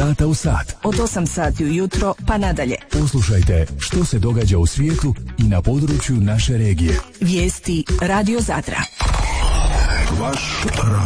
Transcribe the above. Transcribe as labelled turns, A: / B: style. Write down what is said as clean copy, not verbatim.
A: sata u sat.
B: Od 8 sati ujutro pa nadalje.
A: Poslušajte što se događa u svijetu i na području naše regije.
B: Vijesti Radio Zadra.
A: Vaš